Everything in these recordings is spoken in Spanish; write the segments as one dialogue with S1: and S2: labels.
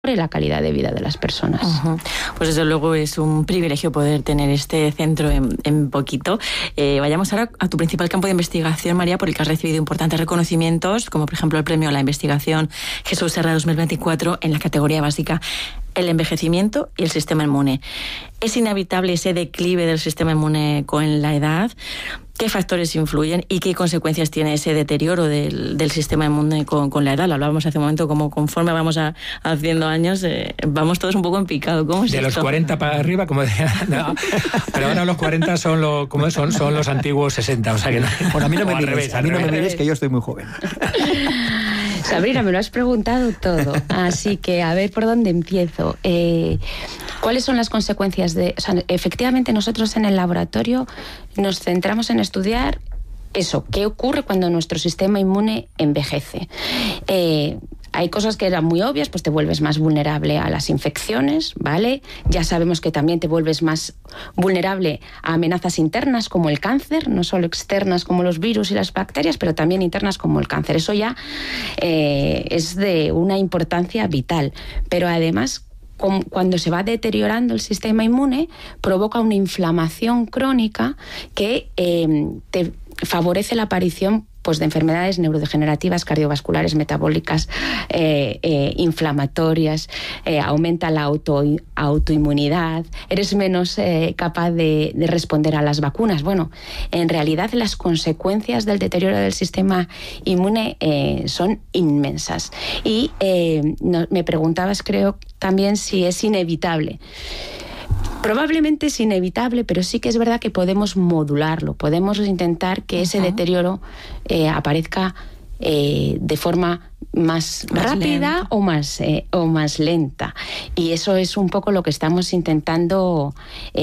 S1: la calidad de vida de las personas.
S2: Uh-huh. Pues desde luego es un privilegio poder tener este centro en poquito. Vayamos ahora a tu principal campo de investigación, María, por el que has recibido importantes reconocimientos, como por ejemplo el premio a la investigación Jesús Serra 2024 en la categoría básica el envejecimiento y el sistema inmune. ¿Es inevitable ese declive del sistema inmune con la edad? ¿Qué factores influyen y qué consecuencias tiene ese deterioro del sistema inmune con la edad? Lo hablábamos hace un momento, como conforme vamos haciendo años, vamos todos un poco en picado. ¿Cómo es
S3: de
S2: esto?
S3: Los 40 para arriba, como decía. No, pero ahora los 40 son los antiguos 60. O sea que no,
S4: bueno, a mí no me
S3: mires,
S4: mires, que yo estoy muy joven.
S1: Sabrina, me lo has preguntado todo, así que a ver por dónde empiezo. ¿Cuáles son las consecuencias de...? O sea, efectivamente nosotros en el laboratorio nos centramos en estudiar eso, qué ocurre cuando nuestro sistema inmune envejece. Hay cosas que eran muy obvias, pues te vuelves más vulnerable a las infecciones, ¿vale? Ya sabemos que también te vuelves más vulnerable a amenazas internas como el cáncer, no solo externas como los virus y las bacterias, pero también internas como el cáncer. Eso ya es de una importancia vital. Pero además, cuando se va deteriorando el sistema inmune, provoca una inflamación crónica que te favorece la aparición pues de enfermedades neurodegenerativas, cardiovasculares, metabólicas, inflamatorias, aumenta la autoinmunidad, eres menos capaz de responder a las vacunas. Bueno, en realidad las consecuencias del deterioro del sistema inmune son inmensas. Y me preguntabas, creo, también si es inevitable. Probablemente es inevitable, pero sí que es verdad que podemos modularlo, podemos intentar que ese deterioro aparezca de forma más rápida o más lenta. Y eso es un poco lo que estamos intentando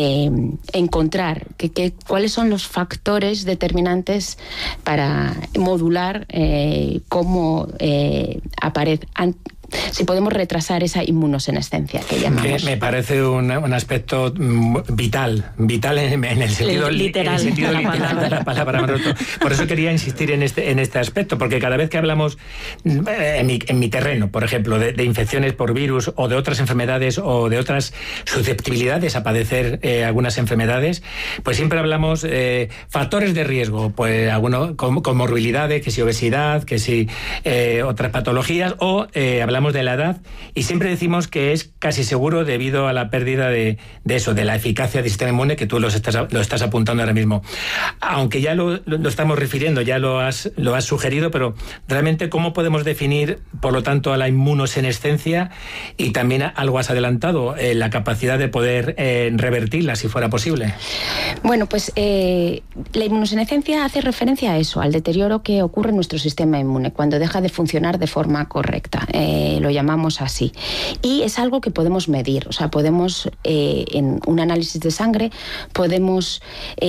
S1: encontrar, cuáles son los factores determinantes para modular cómo aparece. Si podemos retrasar esa inmunosenescencia que llamamos.
S3: Me parece un aspecto vital en el sentido literal de la palabra. Por eso quería insistir en este aspecto, porque cada vez que hablamos en mi terreno, por ejemplo, de infecciones por virus o de otras enfermedades o de otras susceptibilidades a padecer algunas enfermedades, pues siempre hablamos factores de riesgo, pues algunos comorbilidades, que si obesidad, que si otras patologías, o hablamos de la edad, y siempre decimos que es casi seguro debido a la pérdida de la eficacia del sistema inmune, que tú lo estás apuntando ahora mismo. Aunque ya lo estamos refiriendo, ya lo has sugerido, pero realmente ¿cómo podemos definir, por lo tanto, a la inmunosenescencia? Y también algo has adelantado, la capacidad de poder revertirla, si fuera posible.
S1: Bueno, pues la inmunosenescencia hace referencia a eso, al deterioro que ocurre en nuestro sistema inmune cuando deja de funcionar de forma correcta. Lo llamamos así. Y es algo que podemos medir, o sea, podemos, en un análisis de sangre, podemos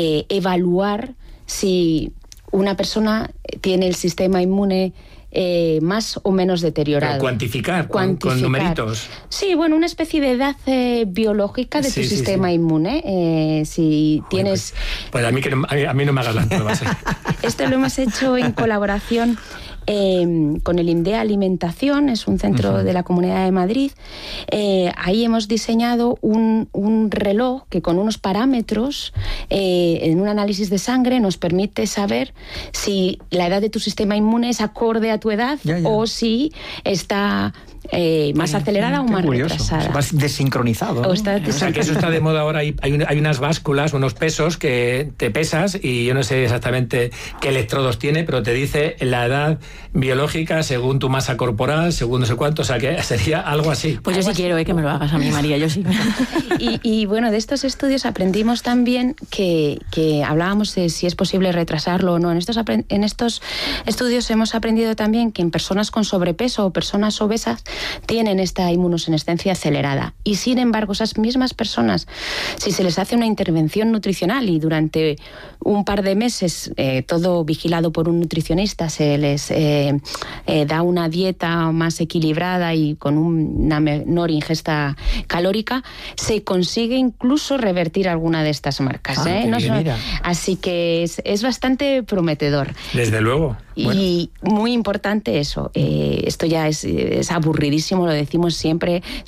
S1: evaluar si una persona tiene el sistema inmune más o menos deteriorado.
S3: Pero cuantificar. Con numeritos.
S1: Sí, bueno, una especie de edad biológica de tu sistema inmune. Si tienes...
S3: Pues a mí no me hagas las pruebas.
S1: Esto lo hemos hecho en colaboración con el INDEA Alimentación, es un centro de la Comunidad de Madrid. Ahí hemos diseñado un reloj que con unos parámetros en un análisis de sangre nos permite saber si la edad de tu sistema inmune es acorde a tu edad o si está más acelerada o más retrasada.
S4: Más desincronizado, ¿no?
S3: O sea, que eso está de moda ahora. Hay unas básculas, unos pesos que te pesas y yo no sé exactamente qué electrodos tiene, pero te dice la edad biológica según tu masa corporal, según no sé cuánto, o sea que sería algo así.
S2: Pues yo sí quiero que me lo hagas a mí, María, yo sí.
S1: Y bueno, de estos estudios aprendimos también que hablábamos de si es posible retrasarlo o no. En estos estudios hemos aprendido también que en personas con sobrepeso o personas obesas tienen esta inmunosenescencia acelerada. Y sin embargo, esas mismas personas, si se les hace una intervención nutricional y durante un par de meses, todo vigilado por un nutricionista, se les da una dieta más equilibrada y con una menor ingesta calórica, se consigue incluso revertir alguna de estas marcas. Así que es bastante prometedor.
S3: Desde luego.
S1: Y muy importante eso, esto ya es aburridísimo, lo decimos siempre,